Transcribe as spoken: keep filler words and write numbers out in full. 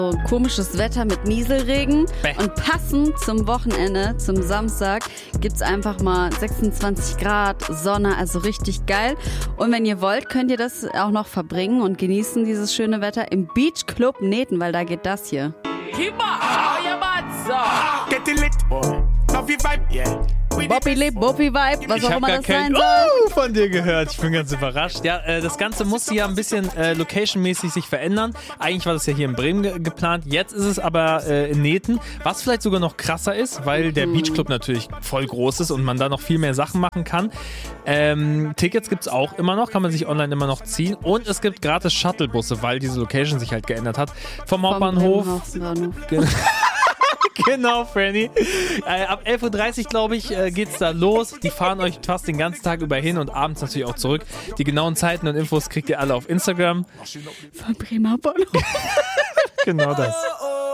So komisches Wetter mit Nieselregen. Bäh. Und passend zum Wochenende, zum Samstag, gibt es einfach mal sechsundzwanzig Grad, Sonne, also richtig geil. Und wenn ihr wollt, könnt ihr das auch noch verbringen und genießen, dieses schöne Wetter im Beach Club Neten, weil da geht das hier. Bobby Lip, Bobby Vibe, was Ich auch habe immer gar das kein sein soll. Uh von dir gehört. Ich bin ganz überrascht. Ja, äh, das Ganze musste ja ein bisschen äh, locationmäßig sich verändern. Eigentlich war das ja hier in Bremen ge- geplant. Jetzt ist es aber äh, in Neten, was vielleicht sogar noch krasser ist, weil der Beachclub natürlich voll groß ist und man da noch viel mehr Sachen machen kann. Ähm, Tickets gibt es auch immer noch, kann man sich online immer noch ziehen. Und es gibt gratis Shuttlebusse, weil diese Location sich halt geändert hat. Vom Hauptbahnhof. Vom Hauptbahnhof. Gen- Genau, Franny. Äh, ab elf Uhr dreißig, glaube ich, äh, geht's da los. Die fahren euch fast den ganzen Tag über hin und abends natürlich auch zurück. Die genauen Zeiten und Infos kriegt ihr alle auf Instagram. Vom Bremer Bahnhof. Genau das.